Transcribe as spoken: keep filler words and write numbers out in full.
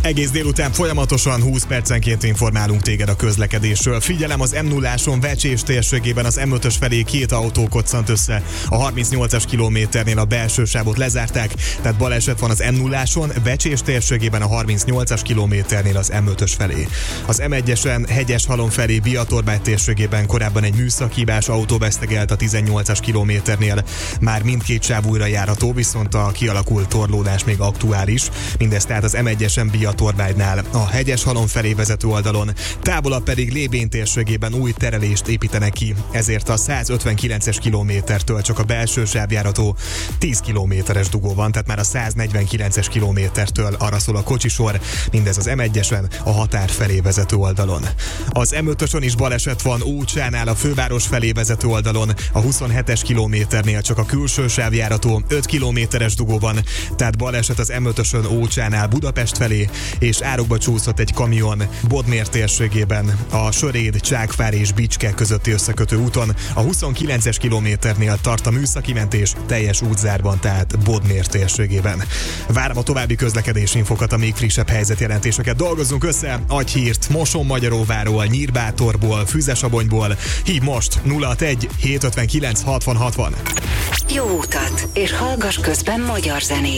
Egész délután folyamatosan húsz percenként informálunk téged a közlekedésről. Figyelem, az em nulláson Vecsés térségében az em ötös felé két autó koccant össze. A harmincnyolcas kilométernél a belső sávot lezárták, tehát baleset van az em nulláson Vecsés térségében a harmincnyolcas kilométernél az em ötös felé. Az em egyesen Hegyeshalom felé Biatorbágy térségében korábban egy műszakhibás autó vesztegelt a tizennyolcas kilométernél. Már mindkét sáv újra járható, viszont a kialakult torlódás még aktuális. Mindez tehát az em egyesen Biatorbágynál, a Hegyeshalom felé vezető oldalon. Távolabb pedig Lébén térségében új terelést építenek ki, ezért a százötvenkilences kilométertől csak a belső sáv járható. tíz kilométeres dugó van, tehát már a száznegyvenkilences kilométertől arra szól a kocsisor, mindez az em egyesen a határ felé vezető oldalon. Az em ötösön is baleset van Ócsánál a főváros felé vezető oldalon, a huszonhetes kilométernél csak a külső sáv járható, öt kilométeres dugó van, tehát baleset az em ötösön Ócsánál Budapest felé, és árokba csúszott egy kamion Bodmér térségében a Söréd, Csákvár és Bicske közötti összekötő úton. A huszonkilences kilométernél tart a műszaki mentés, teljes útzárban, tehát Bodmér térségében. Várom a további közlekedési infokat, a még frissebb helyzetjelentéseket dolgozzunk össze. Agyhírt Mosonmagyaróváról, Nyírbátorból, Füzesabonyból. Hív most nulla hatvanegy hétszázötvenkilenc hatvan hatvan. Jó utat, és hallgass közben magyar zenét.